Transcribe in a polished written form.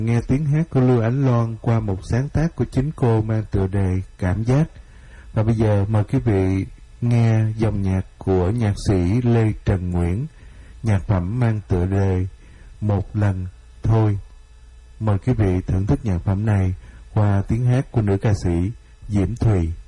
Nghe tiếng hát của Lưu Ánh Loan qua một sáng tác của chính cô mang tựa đề Cảm Giác. Và bây giờ mời quý vị nghe dòng nhạc của nhạc sĩ Lê Trần Nguyễn, nhạc phẩm mang tựa đề Một Lần Thôi. Mời quý vị thưởng thức nhạc phẩm này qua tiếng hát của nữ ca sĩ Diễm Thùy.